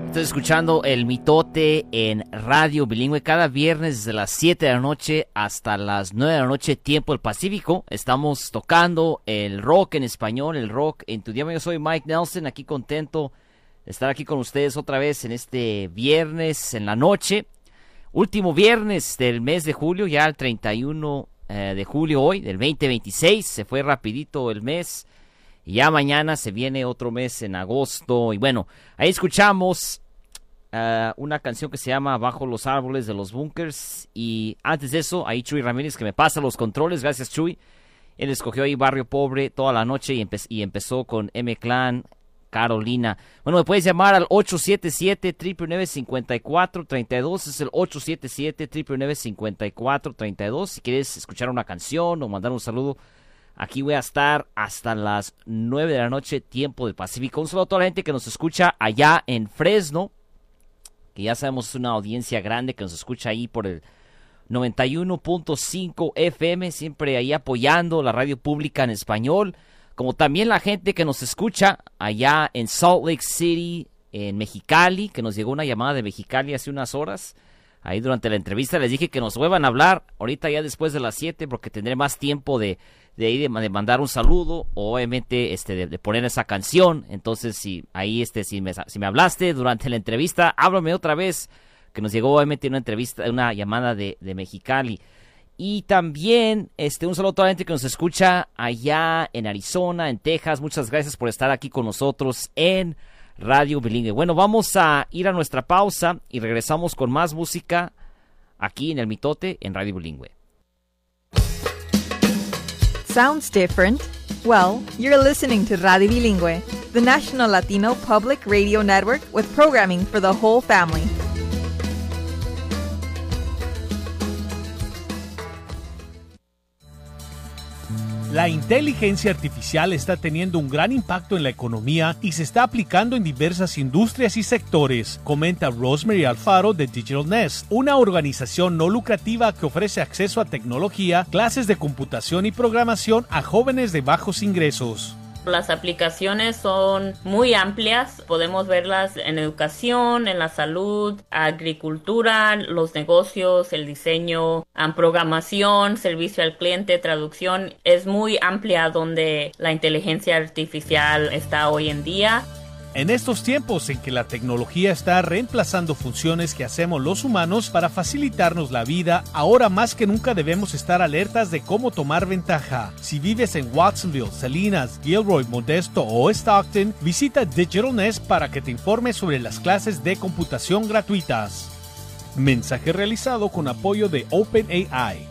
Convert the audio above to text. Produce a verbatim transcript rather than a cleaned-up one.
Estás escuchando El Mitote en Radio Bilingüe cada viernes desde las siete de la noche hasta las nueve de la noche, tiempo del Pacífico. Estamos tocando el rock en español, el rock en tu idioma. Yo soy Mike Nelson, aquí contento de estar aquí con ustedes otra vez en este viernes en la noche. Último viernes del mes de julio, ya el treinta y uno eh, de julio hoy, del veinte veintiséis. Se fue rapidito el mes. Y ya mañana se viene otro mes en agosto. Y bueno, ahí escuchamos uh, una canción que se llama Bajo los árboles de los Bunkers. Y antes de eso, ahí Chuy Ramírez que me pasa los controles. Gracias, Chuy. Él escogió ahí Barrio Pobre toda la noche y, empe- y empezó con M-Clan, Carolina. Bueno, me puedes llamar al ocho siete siete, nueve nueve nueve, cinco cuatro tres dos. Es el ocho siete siete, nueve nueve nueve, cinco cuatro tres dos. Si quieres escuchar una canción o mandar un saludo, aquí voy a estar hasta las nueve de la noche, tiempo del Pacífico. Un saludo a toda la gente que nos escucha allá en Fresno, que ya sabemos es una audiencia grande que nos escucha ahí por el noventa y uno punto cinco F M, siempre ahí apoyando la radio pública en español, como también la gente que nos escucha allá en Salt Lake City, en Mexicali, que nos llegó una llamada de Mexicali hace unas horas. Ahí durante la entrevista les dije que nos vuelvan a hablar ahorita ya después de las siete, porque tendré más tiempo de de ahí de, de mandar un saludo, o obviamente este de, de poner esa canción. Entonces si ahí este si me si me hablaste durante la entrevista, háblame otra vez, que nos llegó obviamente una entrevista, una llamada de, de Mexicali. Y también este un saludo a toda la gente que nos escucha allá en Arizona, en Texas. Muchas gracias por estar aquí con nosotros en Radio Bilingüe. Bueno, vamos a ir a nuestra pausa y regresamos con más música aquí en El Mitote en Radio Bilingüe. Sounds different? Well, you're listening to Radio Bilingüe, the National Latino Public Radio Network with programming for the whole family. La inteligencia artificial está teniendo un gran impacto en la economía y se está aplicando en diversas industrias y sectores, comenta Rosemary Alfaro de Digital Nest, una organización no lucrativa que ofrece acceso a tecnología, clases de computación y programación a jóvenes de bajos ingresos. Las aplicaciones son muy amplias, podemos verlas en educación, en la salud, agricultura, los negocios, el diseño, programación, servicio al cliente, traducción. Es muy amplia donde la inteligencia artificial está hoy en día. En estos tiempos en que la tecnología está reemplazando funciones que hacemos los humanos para facilitarnos la vida, ahora más que nunca debemos estar alertas de cómo tomar ventaja. Si vives en Watsonville, Salinas, Gilroy, Modesto o Stockton, visita Digital Nest para que te informes sobre las clases de computación gratuitas. Mensaje realizado con apoyo de OpenAI.